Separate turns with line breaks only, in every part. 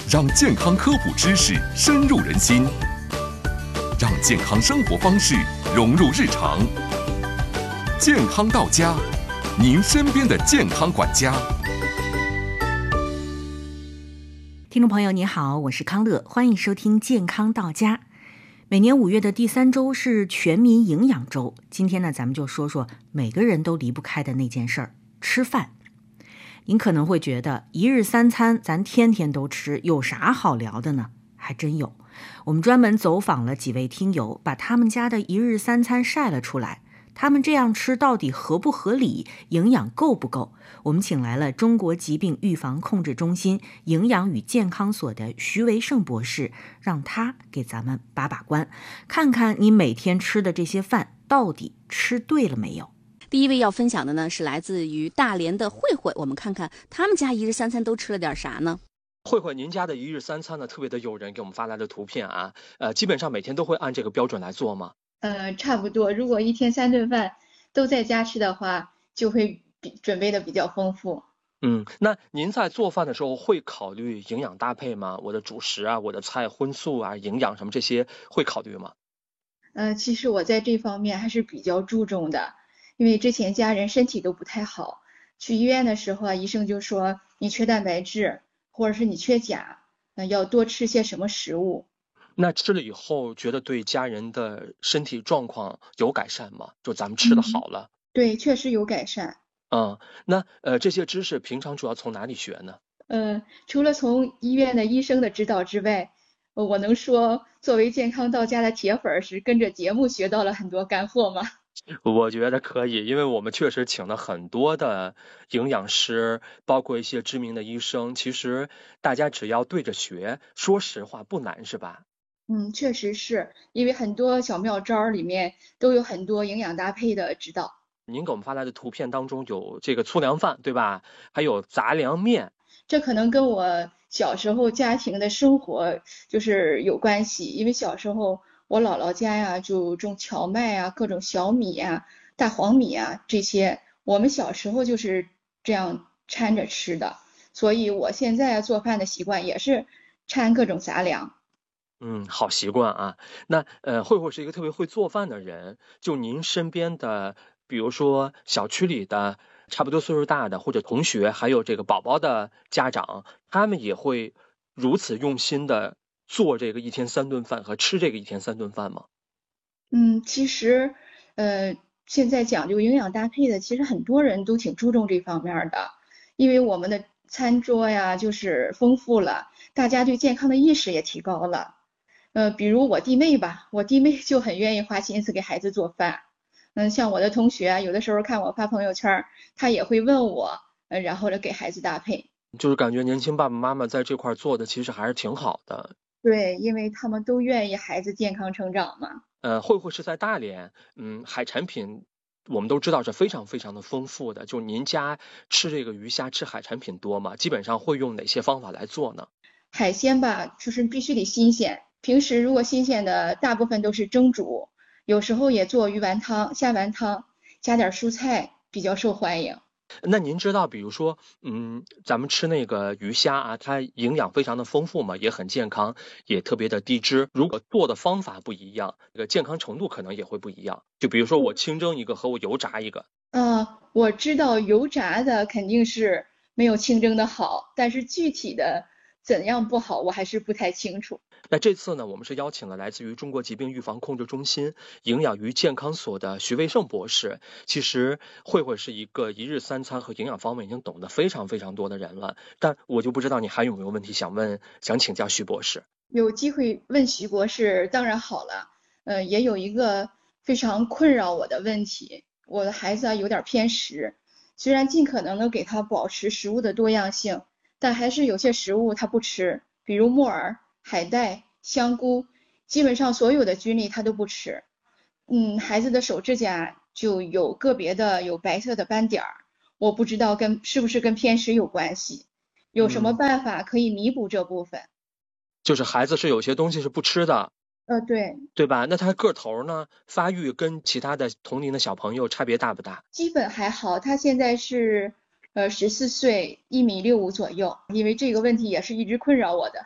让健康科普知识深入人心，让健康生活方式融入日常。健康到家，您身边的健康管家。
听众朋友你好，我是康乐，欢迎收听健康到家。每年5月的第3周是全民营养周，今天呢，咱们就说说每个人都离不开的那件事儿——吃饭。您可能会觉得一日3餐咱天天都吃，有啥好聊的呢？还真有。我们专门走访了几位听友，把他们家的一日3餐晒了出来。他们这样吃到底合不合理，营养够不够？我们请来了中国疾病预防控制中心营养与健康所的徐维胜博士，让他给咱们把关，看看你每天吃的这些饭到底吃对了没有。
第一位要分享的呢是来自于大连的慧慧，我们看看他们家一日3餐都吃了点啥呢？
慧慧，您家的一日3餐呢特别的诱人，给我们发来的图片啊，基本上每天都会按这个标准来做吗？
差不多，如果一天3顿饭都在家吃的话，就会准备的比较丰富。
那您在做饭的时候会考虑营养搭配吗？我的主食啊，我的菜荤素啊，营养什么这些会考虑吗？
其实我在这方面还是比较注重的，因为之前家人身体都不太好，去医院的时候啊，医生就说你缺蛋白质，或者是你缺钾，要多吃些什么食物。
那吃了以后觉得对家人的身体状况有改善吗？就咱们吃的好了。
对，确实有改善。
那这些知识平常主要从哪里学呢？
除了从医院的医生的指导之外，我能说作为健康到家的铁粉是跟着节目学到了很多干货吗？
我觉得可以，因为我们确实请了很多的营养师，包括一些知名的医生，其实大家只要对着学，说实话不难，是吧？
确实是，因为很多小妙招里面都有很多营养搭配的指导。
您给我们发来的图片当中有这个粗粮饭，对吧？还有杂粮面。
这可能跟我小时候家庭的生活就是有关系，因为小时候我姥姥家呀就种荞麦啊、各种小米啊、大黄米啊这些，我们小时候就是这样掺着吃的，所以我现在做饭的习惯也是掺各种杂粮。
好习惯啊。那慧慧是一个特别会做饭的人，就您身边的，比如说小区里的差不多岁数大的或者同学，还有这个宝宝的家长，他们也会如此用心的做这个一天3顿饭和吃这个一天3顿饭吗？
其实现在讲究营养搭配的，其实很多人都挺注重这方面的，因为我们的餐桌呀就是丰富了，大家对健康的意识也提高了。比如我弟妹吧，我弟妹就很愿意花心思给孩子做饭。像我的同学，有的时候看我发朋友圈，他也会问我，然后给孩子搭配。
就是感觉年轻爸爸妈妈在这块做的其实还是挺好的。
对，因为他们都愿意孩子健康成长嘛。
慧慧是在大连，海产品我们都知道是非常非常的丰富的。就您家吃这个鱼虾吃海产品多吗？基本上会用哪些方法来做呢？
海鲜吧，就是必须得新鲜。平时如果新鲜的，大部分都是蒸煮，有时候也做鱼丸汤、虾丸汤，加点蔬菜，比较受欢迎。
那您知道，比如说，咱们吃那个鱼虾啊，它营养非常的丰富嘛，也很健康，也特别的低脂。如果做的方法不一样，这个健康程度可能也会不一样。就比如说我清蒸一个和我油炸一个。
我知道油炸的肯定是没有清蒸的好，但是具体的怎样不好，我还是不太清楚。
那这次呢，我们是邀请了来自于中国疾病预防控制中心营养与健康所的徐维胜博士。其实慧慧是一个一日3餐和营养方面已经懂得非常非常多的人了，但我就不知道你还有没有问题想问，想请教徐博士。
有机会问徐博士当然好了。也有一个非常困扰我的问题，我的孩子有点偏食，虽然尽可能的给他保持食物的多样性，但还是有些食物他不吃，比如木耳、海带、香菇，基本上所有的菌类他都不吃。孩子的手指甲就有个别的有白色的斑点儿，我不知道是不是跟偏食有关系，有什么办法可以弥补这部分？
就是孩子是有些东西是不吃的。
对
吧？那他个头呢？发育跟其他的同龄的小朋友差别大不大？
基本还好，他现在是14岁，1.65米左右。因为这个问题也是一直困扰我的。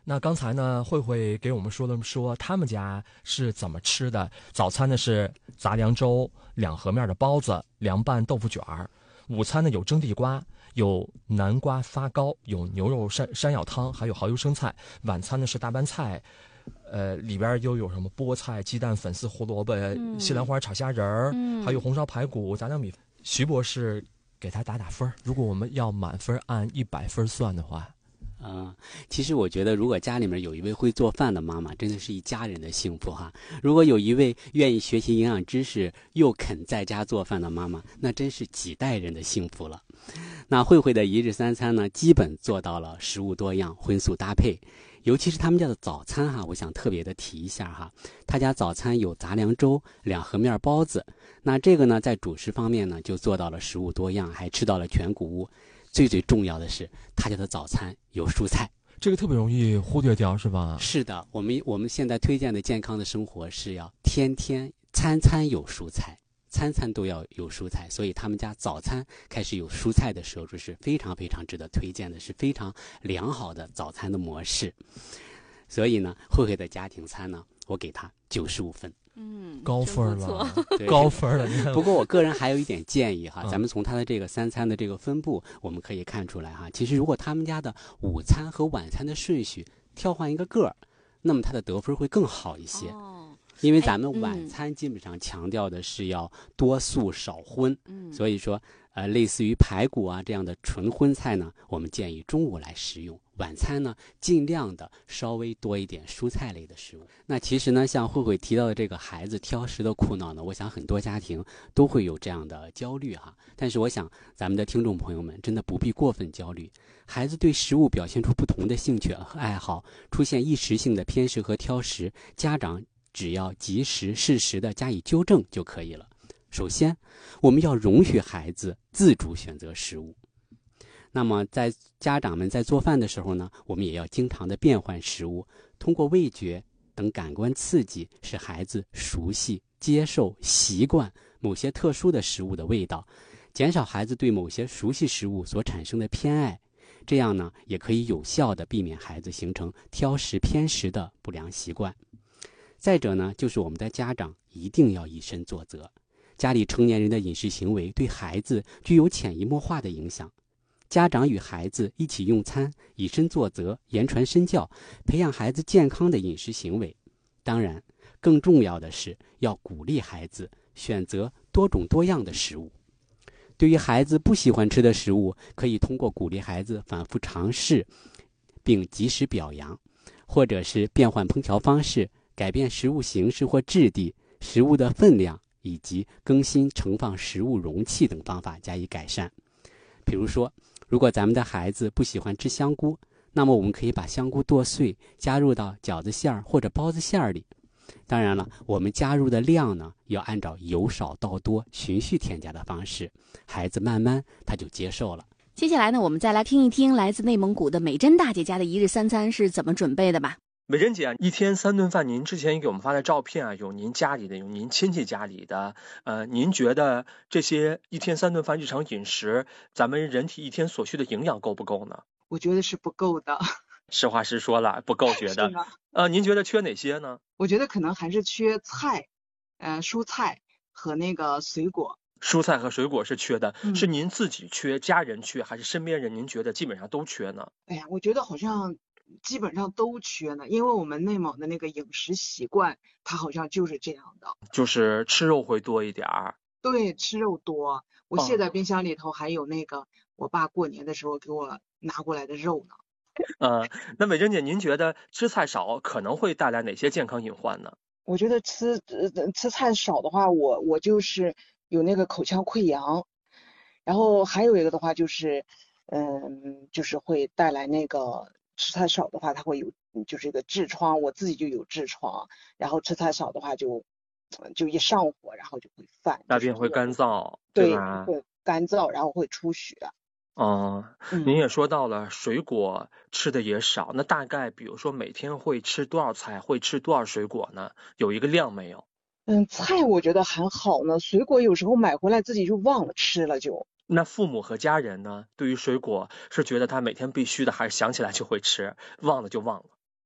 那刚才呢，慧慧给我们说他们家是怎么吃的。早餐呢是杂粮粥、2盒面的包子、凉拌豆腐卷儿。午餐呢有蒸地瓜，有南瓜发糕，有牛肉山药汤，还有蚝油生菜。晚餐呢是大拌菜，里边又有什么菠菜、鸡蛋、粉丝、胡萝卜、西兰花炒虾仁儿，还有红烧排骨、杂粮米。徐博士给他打分，如果我们要满分按100分算的话。
其实我觉得如果家里面有一位会做饭的妈妈，真的是一家人的幸福哈。如果有一位愿意学习营养知识又肯在家做饭的妈妈，那真是几代人的幸福了。那慧慧的一日三餐呢，基本做到了食物多样、荤素搭配。尤其是他们家的早餐哈，我想特别的提一下哈。他家早餐有杂粮粥、2盒面包子。那这个呢，在主食方面呢，就做到了食物多样，还吃到了全谷物。最重要的是，他家的早餐有蔬菜，
这个特别容易忽略掉，是吧？
是的，我们现在推荐的健康的生活是要天天餐餐有蔬菜，餐餐都要有蔬菜，所以他们家早餐开始有蔬菜的摄入是非常非常值得推荐的，是非常良好的早餐的模式。所以呢，慧慧的家庭餐呢，我给他95分。
高分了，高分了。
不过我个人还有一点建议哈，咱们从他的这个3餐的这个分布，我们可以看出来哈，其实如果他们家的午餐和晚餐的顺序调换一个个儿，那么他的得分会更好一些。因为咱们晚餐基本上强调的是要多素少荤，所以说类似于排骨啊这样的纯荤菜呢，我们建议中午来食用。晚餐呢，尽量的稍微多一点蔬菜类的食物。那其实呢，像慧慧提到的这个孩子挑食的苦恼呢，我想很多家庭都会有这样的焦虑哈。但是我想咱们的听众朋友们真的不必过分焦虑。孩子对食物表现出不同的兴趣和爱好，出现一时性的偏食和挑食，家长只要及时适时的加以纠正就可以了。首先，我们要容许孩子自主选择食物。那么在家长们在做饭的时候呢，我们也要经常的变换食物，通过味觉等感官刺激，使孩子熟悉、接受、习惯某些特殊的食物的味道，减少孩子对某些熟悉食物所产生的偏爱。这样呢，也可以有效的避免孩子形成挑食偏食的不良习惯。再者呢，就是我们的家长一定要以身作则。家里成年人的饮食行为对孩子具有潜移默化的影响。家长与孩子一起用餐，以身作则，言传身教，培养孩子健康的饮食行为。当然，更重要的是要鼓励孩子选择多种多样的食物。对于孩子不喜欢吃的食物，可以通过鼓励孩子反复尝试，并及时表扬，或者是变换烹调方式，改变食物形式或质地、食物的分量，以及更新盛放食物容器等方法加以改善。比如说，如果咱们的孩子不喜欢吃香菇，那么我们可以把香菇剁碎，加入到饺子馅儿或者包子馅儿里。当然了，我们加入的量呢，要按照由少到多循序添加的方式，孩子慢慢他就接受了。
接下来呢，我们再来听一听来自内蒙古的美珍大姐家的一日三餐是怎么准备的吧。
美珍姐，一天3顿饭，您之前给我们发的照片啊，有您家里的，有您亲戚家里的，您觉得这些一天3顿饭日常饮食，咱们人体一天所需的营养够不够呢？
我觉得是不够的。
实话实说了，不够觉得。您觉得缺哪些呢？
我觉得可能还是缺菜，蔬菜和那个水果。
蔬菜和水果是缺的，是您自己缺、家人缺，还是身边人您觉得基本上都缺呢？
哎呀，我觉得好像基本上都缺呢，因为我们内蒙的那个饮食习惯，它好像就是这样的，
就是吃肉会多一点儿。
对，吃肉多。我现在冰箱里头还有那个我爸过年的时候给我拿过来的肉呢。
那美珍姐，您觉得吃菜少可能会带来哪些健康隐患呢？
我觉得吃菜少的话，我就是有那个口腔溃疡，然后还有一个的话就是，就是会带来那个吃菜少的话，它会有就是一个痔疮，我自己就有痔疮，然后吃菜少的话就一上火，然后就会犯，
大便会干燥，
对
吧？
会干燥，然后会出血。
您也说到了水果吃的也少，那大概比如说每天会吃多少菜，会吃多少水果呢？有一个量没有？
菜我觉得还好呢，水果有时候买回来自己就忘了吃了就。
那父母和家人呢，对于水果是觉得他每天必须的，还是想起来就会吃，忘了就忘了？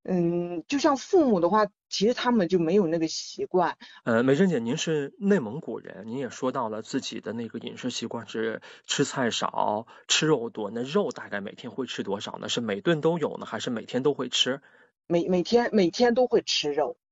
就像父母的话，其实他们就没有那个习惯。
梅珍姐，您是内蒙古人，您也说到了自己的那个饮食习惯是吃菜少，吃肉多。那肉大概每天会吃多少呢？是每顿都有呢，还是每天都会吃？
每天都会吃肉。